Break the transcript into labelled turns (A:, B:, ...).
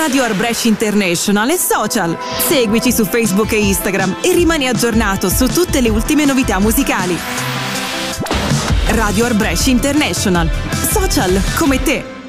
A: Radio Art Brescia International e social. Seguici su Facebook e Instagram e rimani aggiornato su tutte le ultime novità musicali. Radio Art Brescia International. Social come te.